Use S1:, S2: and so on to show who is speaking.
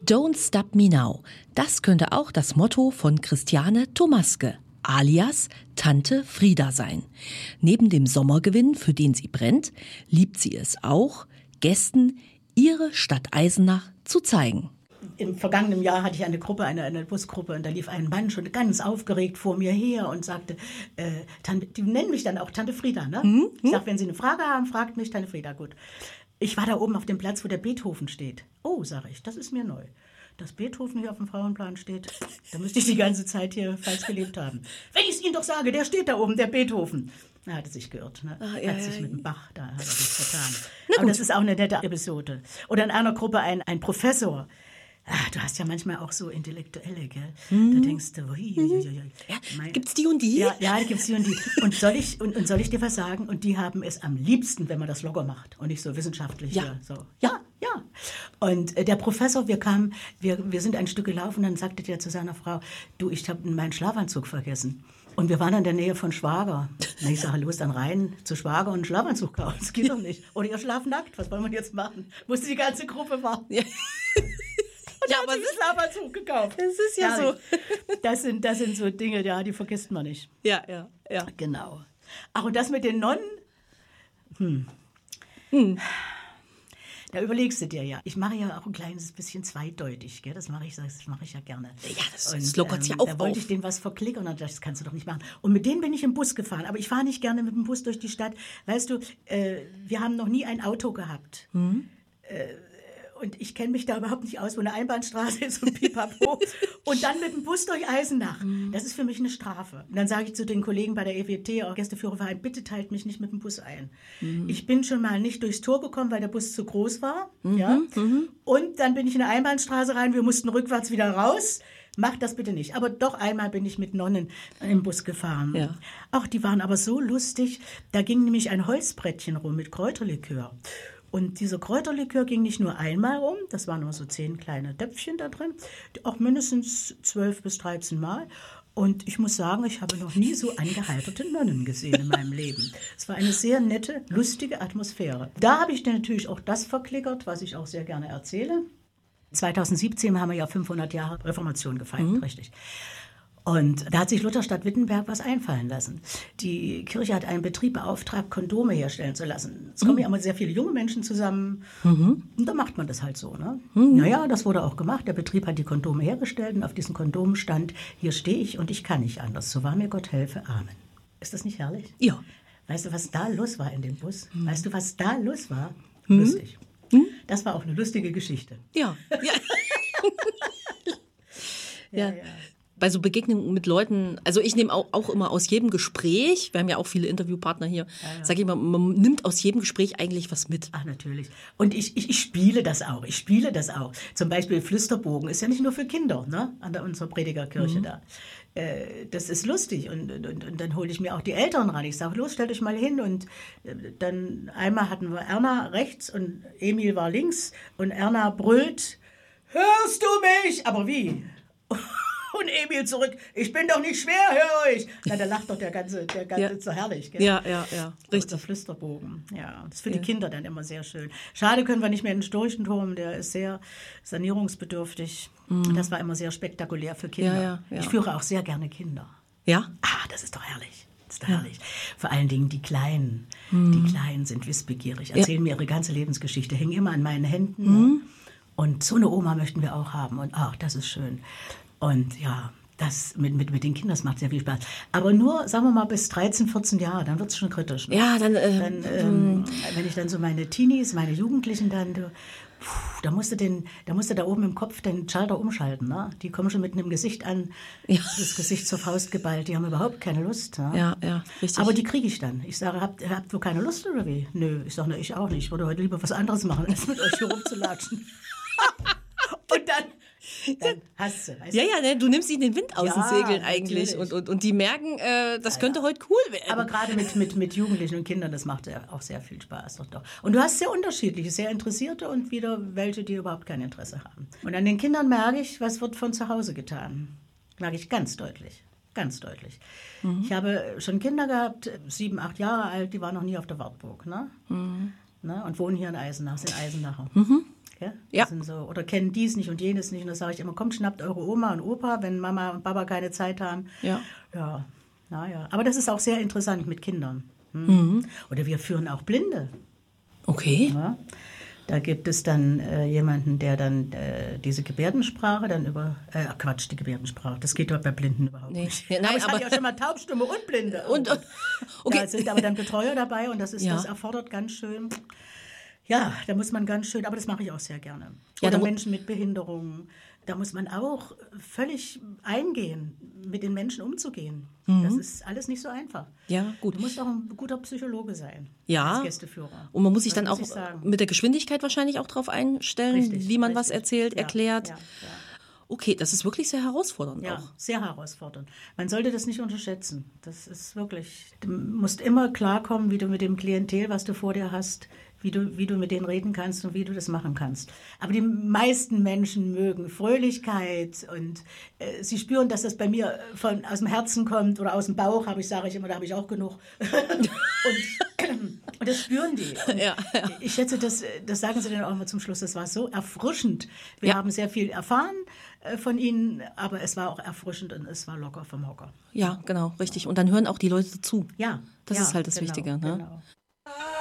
S1: Don't Stop Me Now. Das könnte auch das Motto von Christiane Thomaske, alias Tante Frieda sein. Neben dem Sommergewinn, für den sie brennt, liebt sie es auch, Gästen ihre Stadt Eisenach zu zeigen.
S2: Im vergangenen Jahr hatte ich eine Gruppe, eine Busgruppe, und da lief ein Mann schon ganz aufgeregt vor mir her und sagte, Tante, die nennen mich dann auch Tante Frieda, ne? Ich sage, wenn Sie eine Frage haben, fragt mich Tante Frieda, gut. Ich war da oben auf dem Platz, wo der Beethoven steht. Oh, sage ich, das ist mir neu. Dass Beethoven hier auf dem Frauenplan steht, da müsste ich die ganze Zeit hier falsch gelebt haben. Wenn ich es Ihnen doch sage, der steht da oben, der Beethoven. Da hat er sich geirrt, ne? Hat sich mit dem Bach, da hat er sich vertan. Aber das ist auch eine nette Episode. Oder in einer Gruppe ein Professor. Du hast ja manchmal auch so Intellektuelle, gell? Da denkst du,
S1: Gibt's die und die?
S2: Ja, da gibt's die und die. Und soll ich dir was sagen? Und die haben es am liebsten, wenn man das locker macht und nicht so wissenschaftlich.
S1: Ja.
S2: So. Ja. Und der Professor, wir sind ein Stück gelaufen, dann sagte der zu seiner Frau, du, ich habe meinen Schlafanzug vergessen. Und wir waren in der Nähe von Schwager. Und ich sage, los, dann rein zu Schwager und einen Schlafanzug kaufen. Das geht doch nicht. Oder ihr schlaft nackt, was wollen wir jetzt machen? Musste die ganze Gruppe warten. Ja. Ja, aber es ist Schlafanzug gekauft.
S1: Das ist ja so.
S2: Das sind so Dinge, ja, die vergisst man nicht.
S1: Ja.
S2: Genau. Ach, und das mit den Nonnen? Da überlegst du dir ja. Ich mache ja auch ein kleines bisschen zweideutig, gell? Das mache ich ja gerne.
S1: Ja, das lockert ja auch
S2: Da wollte ich denen was verklickern und das kannst du doch nicht machen. Und mit denen bin ich im Bus gefahren. Aber ich fahre nicht gerne mit dem Bus durch die Stadt. Weißt du, wir haben noch nie ein Auto gehabt. Und ich kenne mich da überhaupt nicht aus, wo eine Einbahnstraße ist und pipapo. Und dann mit dem Bus durch Eisenach. Das ist für mich eine Strafe. Und dann sage ich zu den Kollegen bei der EWT, Gästeführerverein, bitte teilt mich nicht mit dem Bus ein. Ich bin schon mal nicht durchs Tor gekommen, weil der Bus zu groß war. Und dann bin ich in eine Einbahnstraße rein, wir mussten rückwärts wieder raus. Macht das bitte nicht. Aber doch einmal bin ich mit Nonnen im Bus gefahren.
S1: Ja.
S2: Ach, die waren aber so lustig. Da ging nämlich ein Holzbrettchen rum mit Kräuterlikör. Und dieser Kräuterlikör ging nicht nur einmal rum, das waren nur so 10 kleine Töpfchen da drin, auch mindestens 12 bis 13 Mal. Und ich muss sagen, ich habe noch nie so angeheiterte Nonnen gesehen in meinem Leben. Es war eine sehr nette, lustige Atmosphäre. Da habe ich dann natürlich auch das verklickert, was ich auch sehr gerne erzähle. 2017 haben wir ja 500 Jahre Reformation gefeiert, richtig. Und da hat sich Lutherstadt Wittenberg was einfallen lassen. Die Kirche hat einen Betrieb beauftragt, Kondome herstellen zu lassen. Es kommen ja immer sehr viele junge Menschen zusammen. Und da macht man das halt so, ne? Naja, das wurde auch gemacht. Der Betrieb hat die Kondome hergestellt und auf diesen Kondomen stand, hier stehe ich und ich kann nicht anders. So wahr mir Gott helfe. Amen. Ist das nicht herrlich?
S1: Ja.
S2: Weißt du, was da los war in dem Bus? Weißt du, was da los war? Lustig. Das war auch eine lustige Geschichte.
S1: Ja. Ja. Bei so Begegnungen mit Leuten, also ich nehme auch immer aus jedem Gespräch, wir haben ja auch viele Interviewpartner hier, sage ich mal, man nimmt aus jedem Gespräch eigentlich was mit.
S2: Ach, natürlich. Und ich spiele das auch. Zum Beispiel Flüsterbogen ist ja nicht nur für Kinder, ne? An unserer Predigerkirche da. Das ist lustig und dann hole ich mir auch die Eltern ran. Ich sage, los, stellt euch mal hin. Und dann einmal hatten wir Erna rechts und Emil war links und Erna brüllt, hörst du mich? Aber wie? Und Emil zurück, ich bin doch nicht schwer, hör euch. Na, da lacht doch der ganze so herrlich. Gell?
S1: Ja, richtig.
S2: Der Flüsterbogen, ja. Das ist für die Kinder dann immer sehr schön. Schade, können wir nicht mehr in den Storchenturm, der ist sehr sanierungsbedürftig. Das war immer sehr spektakulär für Kinder. Ja. Ich führe auch sehr gerne Kinder.
S1: Ja?
S2: Das ist doch herrlich. Vor allen Dingen die Kleinen. Die Kleinen sind wissbegierig, erzählen mir ihre ganze Lebensgeschichte, hängen immer an meinen Händen. Ne? Und so eine Oma möchten wir auch haben. Und das ist schön. Und ja, das mit den Kindern, das macht sehr viel Spaß. Aber nur, sagen wir mal, bis 13, 14 Jahre, dann wird es schon kritisch. Ne?
S1: Ja,
S2: wenn ich dann so meine Teenies, meine Jugendlichen dann, da musst du da oben im Kopf den Schalter umschalten. Ne? Die kommen schon mit einem Gesicht an, das Gesicht zur Faust geballt, die haben überhaupt keine Lust. Ne?
S1: Ja, richtig.
S2: Aber die kriege ich dann. Ich sage, habt ihr keine Lust oder wie? Nö, ich sage, ich auch nicht. Ich würde heute lieber was anderes machen, als mit euch hier rumzulatschen. Und dann hast du. Weißt du?
S1: Ja, du nimmst ihnen den Wind aus den Segeln eigentlich und die merken, das könnte heute cool werden.
S2: Aber gerade mit Jugendlichen und Kindern, das macht ja auch sehr viel Spaß. Doch. Und du hast sehr unterschiedliche, sehr Interessierte und wieder welche, die überhaupt kein Interesse haben. Und an den Kindern merke ich, was wird von zu Hause getan. Merke ich ganz deutlich. Ganz deutlich. Ich habe schon Kinder gehabt, 7, 8 Jahre alt, die waren noch nie auf der Wartburg. Ne? Ne? Und wohnen hier in Eisenach, sind Eisenacher. Ja?
S1: Ja.
S2: Das sind so, oder kennen dies nicht und jenes nicht. Und da sage ich immer, kommt, schnappt eure Oma und Opa, wenn Mama und Papa keine Zeit haben.
S1: Ja.
S2: Ja, naja. Aber das ist auch sehr interessant mit Kindern. Oder wir führen auch Blinde.
S1: Okay.
S2: Ja? Da gibt es dann jemanden, der dann diese Gebärdensprache dann die Gebärdensprache, das geht doch bei Blinden überhaupt nicht.
S1: Ja, nein,
S2: aber ich hatte ja schon mal Taubstumme und Blinde.
S1: Okay.
S2: Da sind aber dann Betreuer dabei und das
S1: Ja.
S2: erfordert ganz schön, ja, da muss man ganz schön, aber das mache ich auch sehr gerne.
S1: Ja,
S2: Oder Menschen mit Behinderungen, da muss man auch völlig eingehen, mit den Menschen umzugehen. Das ist alles nicht so einfach.
S1: Ja, gut.
S2: Du musst auch ein guter Psychologe sein,
S1: Ja.
S2: als Gästeführer.
S1: Und man muss sich
S2: Das
S1: dann auch
S2: muss ich sagen.
S1: mit der Geschwindigkeit wahrscheinlich auch drauf einstellen,
S2: Richtig,
S1: wie man was
S2: richtig.
S1: erzählt,
S2: Ja,
S1: erklärt.
S2: ja.
S1: Okay, das ist wirklich sehr herausfordernd
S2: Ja,
S1: auch.
S2: sehr herausfordernd. Man sollte das nicht unterschätzen. Das ist wirklich, du musst immer klarkommen, wie du mit dem Klientel, was du vor dir hast, wie du mit denen reden kannst und wie du das machen kannst. Aber die meisten Menschen mögen Fröhlichkeit und sie spüren, dass das bei mir aus dem Herzen kommt oder aus dem Bauch, sage ich immer, da habe ich auch genug. Und das spüren die. Und
S1: Ja.
S2: ich schätze, das sagen sie dann auch immer zum Schluss, das war so erfrischend. Wir
S1: Ja.
S2: haben sehr viel erfahren von ihnen, aber es war auch erfrischend und es war locker vom Hocker.
S1: Ja, genau, richtig. Und dann hören auch die Leute zu.
S2: Ja.
S1: Das
S2: ja,
S1: ist halt das
S2: genau,
S1: Wichtige. Ne?
S2: Genau.